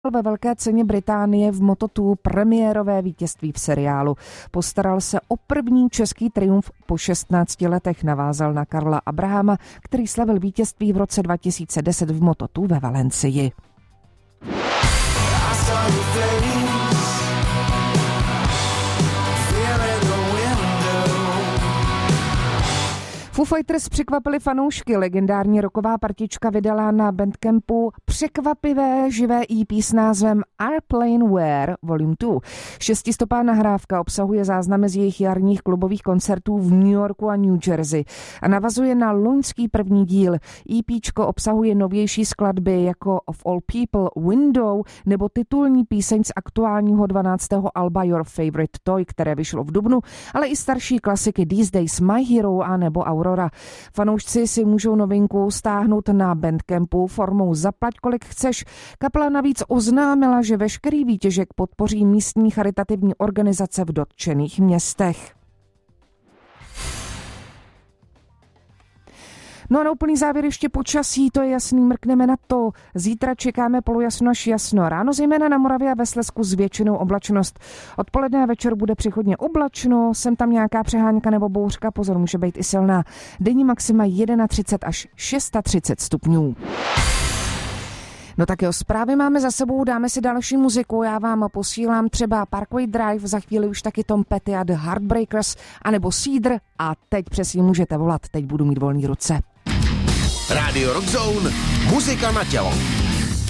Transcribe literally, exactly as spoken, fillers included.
ve Velké ceně Británie v Moto dva premiérové vítězství v seriálu. Postaral se o první český triumf po šestnácti letech, navázal na Karla Abrahama, který slavil vítězství v roce dva tisíce deset v Moto dva ve Valencii. Foo Fighters překvapili fanoušky. Legendární rocková partička vydala na Bandcampu překvapivé živé E P s názvem Airplane Wear Volume dva. Šestistopá nahrávka obsahuje záznamy z jejich jarních klubových koncertů v New Yorku a New Jersey a navazuje na loňský první díl. EPčko obsahuje novější skladby jako Of All People, Window nebo titulní píseň z aktuálního dvanáctého alba Your Favorite Toy, které vyšlo v dubnu, ale i starší klasiky These Days, My Hero a nebo Aurora. Fanoušci si můžou novinku stáhnout na Bandcampu formou zaplať kolik chceš. Kapela navíc oznámila, že veškerý výtěžek podpoří místní charitativní organizace v dotčených městech. No a na úplný závěr ještě počasí, to je jasný, mrkneme na to. Zítra čekáme polojasno až jasno. Ráno zejména na Moravě a ve Slezsku s většinou oblačnost. Odpoledne a večer bude přechodně oblačno, sem tam nějaká přehánka nebo bouřka, pozor, může být i silná. Denní maxima třicet jedna až třicet šest stupňů. No tak jo, zprávy máme za sebou, dáme si další muziku, já vám posílám třeba Parkway Drive, za chvíli už taky Tom Petty a The Heartbreakers, anebo Cedar a teď přesně můžete volat, teď budu mít volný ruce. Rádio Rock Zone, muzika na tělo.